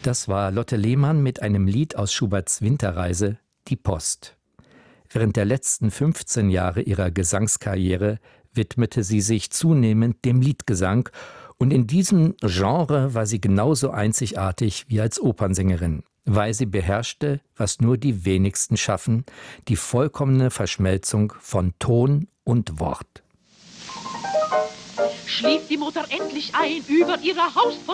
Das war Lotte Lehmann mit einem Lied aus Schuberts Winterreise, Die Post. Während der letzten 15 Jahre ihrer Gesangskarriere widmete sie sich zunehmend dem Liedgesang, und in diesem Genre war sie genauso einzigartig wie als Opernsängerin, weil sie beherrschte, was nur die wenigsten schaffen, die vollkommene Verschmelzung von Ton und Wort. Schlief die Mutter endlich ein über ihrer Haustür